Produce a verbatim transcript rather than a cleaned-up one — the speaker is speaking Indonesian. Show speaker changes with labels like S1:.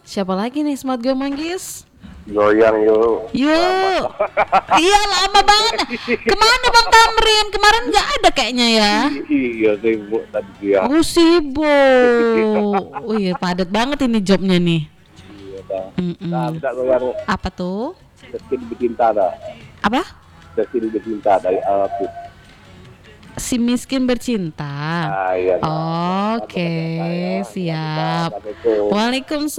S1: Siapa lagi nih Smart Go Manggis?
S2: Goyang yuk.
S1: Yuk. Iya lama banget. Kemana Bang Tamrin? Kemarin nggak ada kayaknya ya.
S2: Iya sibuk tadi ya.
S1: Oh sibuk. Oh iya padat banget ini jobnya nih.
S2: Iya dah.
S1: Mm-mm.
S2: Nah, tidak goyang.
S1: Apa tuh?
S2: Destin bercinta dah.
S1: Apa?
S2: Destin bercinta dari Alpit.
S1: Si miskin bercinta.
S2: Ah, iya, dah.
S1: Oke,
S2: Sama-sama saya.
S1: siap.
S2: Assalamualaikum.
S1: Waalaikumsalam.